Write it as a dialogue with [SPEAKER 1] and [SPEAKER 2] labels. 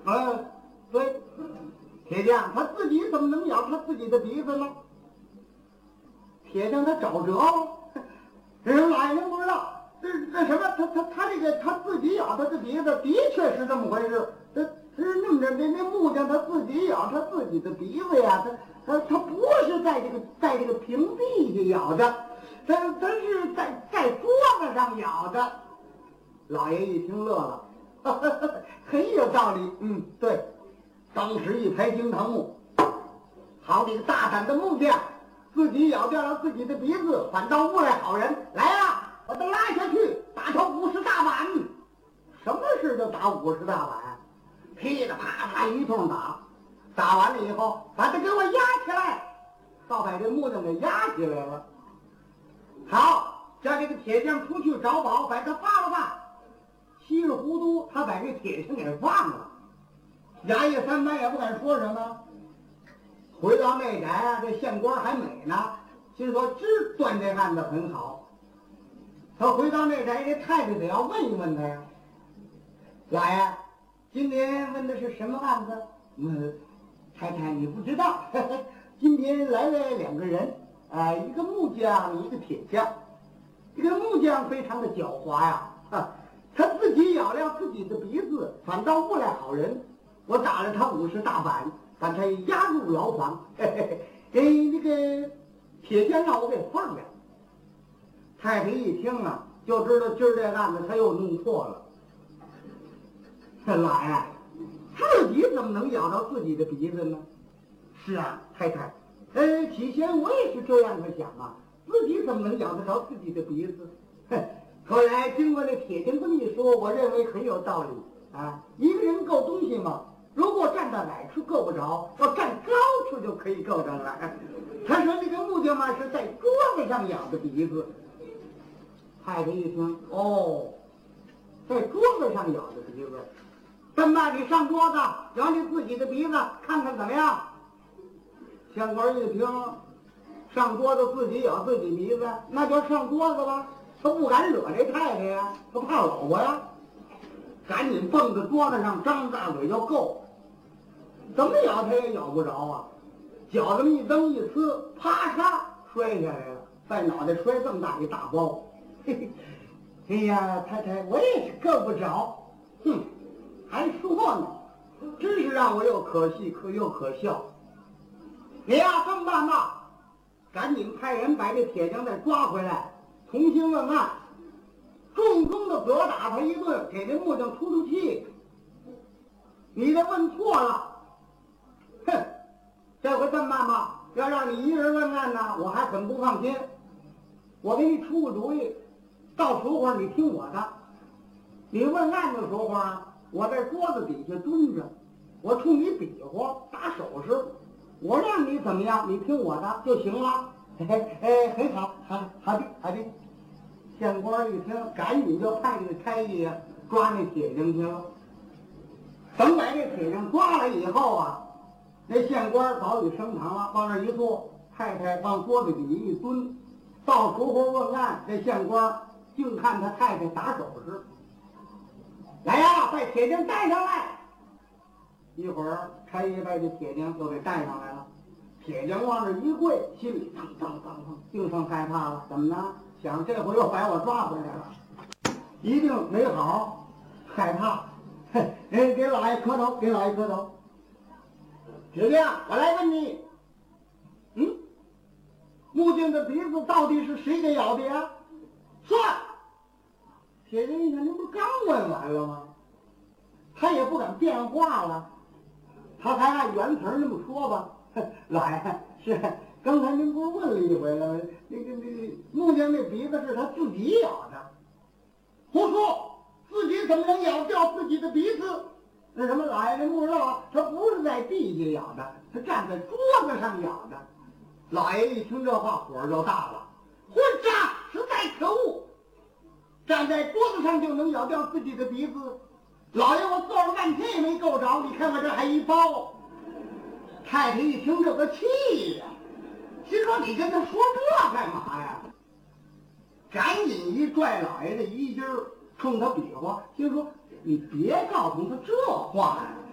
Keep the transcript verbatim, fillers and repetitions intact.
[SPEAKER 1] 嗯，对，铁匠他自己怎么能咬他自己的鼻子呢？铁匠他找辙了，这人老爷您不知道，这这什么？他他他这个他自己咬他的鼻子，的确是这么回事。这这是那么着，那那木匠他自己咬他自己的鼻子呀，他他他不是在这个在这个平地下咬的，他他是在在桌子上咬的。老爷一听乐了，呵呵呵，很有道理。嗯，对，当时一拍惊堂木，好你个大胆的木匠！自己咬掉了自己的鼻子，反倒误了好人。来呀，把他拉下去，打他五十大板。什么事就打五十大板？噼里啪啪一通打，打完了以后，把他给我压起来，倒把这木匠给压起来了。好，叫这个铁匠出去找宝，把他放了吧。稀里糊涂，他把这铁匠给放了。衙役三班也不敢说什么。回到内宅啊，这县官还美呢，心说知断这案子很好。他回到内宅，这太太得要问一问他呀。老爷，今天问的是什么案子？嗯，太太你不知道，呵呵，今天来了两个人，啊、呃，一个木匠，一个铁匠。这个木匠非常的狡猾呀，啊，他自己咬了自己的鼻子，反倒误了好人。我打了他五十大板。把他押入牢房，嘿嘿嘿，哎，那个铁匠让我给放了。太太一听啊，就知道今儿这案子他又弄错了。这老爷自己怎么能咬到自己的鼻子呢？是啊，太太，呃，起先我也是这样的想啊，自己怎么能咬得着自己的鼻子？哼，后来经过那铁匠这么一说，我认为很有道理啊。一个人够东西嘛。如果站到哪处够不着，要站高处就可以够着了。他说这个木匠嘛是在桌子上咬的鼻子。太太一听，哦，在桌子上咬的鼻子，这么办？你上桌子咬你自己的鼻子，看看怎么样？县官一听，上桌子自己咬自己鼻子，那就上桌子吧。他不敢惹这太太呀，他怕老婆呀，赶紧蹦到桌子上，张大嘴就够。怎么咬他也咬不着啊！脚这么一蹬一呲，啪嚓摔下来了，在脑袋摔这么大一大包。嘿嘿，哎呀，太太，我也是够不着。哼，还说呢，真是让我又可惜可又可笑。你呀，这么办吧，赶紧派人把这铁匠再抓回来，重新问案，重重的责打他一顿，给这木匠出出气。你这问错了。哼，这回这么办吧，要让你一人问案呢，我还很不放心。我给你出个主意，到时候你听我的。你问案的时候啊，我在桌子底下蹲着，我冲你比划打手势，我让你怎么样，你听我的就行了。嘿嘿，哎，很好，好，好的，好的。县官一听，赶紧就派这个差役抓那铁匠去了。等把这铁匠抓了以后啊，那县官早已升堂了，往那一坐，太太往桌子底下一蹲，到时候问案，这县官净看他太太打手势。来呀，把铁匠带上来。一会儿差役把这铁匠就给带上来了。铁匠往那一跪，心里当当当当，净剩害怕了。怎么呢？想这回又把我抓回来了，一定没好，害怕。哎，给老爷磕头，给老爷磕头。铁匠，我来问你，嗯，木匠的鼻子到底是谁给咬的呀？算。铁匠一看，您不刚问完了吗？他也不敢变话了，他还按原词那么说吧。老爷，是刚才您不是问了一回了吗？那个那个木匠那鼻子是他自己咬的。胡说！自己怎么能咬掉自己的鼻子？那什么，老爷您不知道啊，他不是在地下咬的，他站在桌子上咬的。老爷一听这话，火就大了，混账，实在可恶！站在桌子上就能咬掉自己的鼻子，老爷我做了半天也没够着，你看看这还一包。太太一听这个气呀，心说你跟他说这干嘛呀？赶紧一拽老爷的衣襟儿，冲他比划，心说你别告诉他这话呀。